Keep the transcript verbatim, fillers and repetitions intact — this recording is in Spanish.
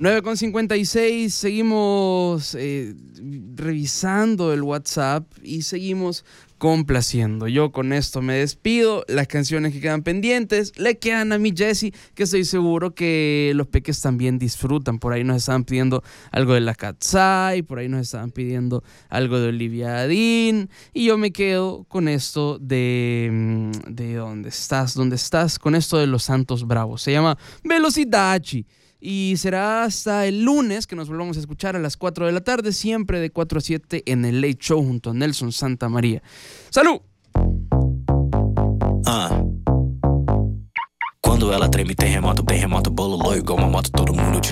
nueve con cincuenta y seis, seguimos eh, revisando el WhatsApp y seguimos complaciendo. Yo con esto me despido. Las canciones que quedan pendientes le quedan a mi Jessy, que estoy seguro que los peques también disfrutan. Por ahí nos estaban pidiendo algo de la Katsai, por ahí nos estaban pidiendo algo de Olivia Dean, y yo me quedo con esto de de ¿dónde estás? ¿Dónde estás? Con esto de Los Santos Bravos. Se llama Velocidachi. Y será hasta el lunes que nos volvamos a escuchar a las cuatro de la tarde, siempre de cuatro a siete en el Late Show junto a Nelson Santamaría. ¡Salud! Ah. Quando ela treme, terremoto, terremoto, bololô, igual uma moto, todo mundo de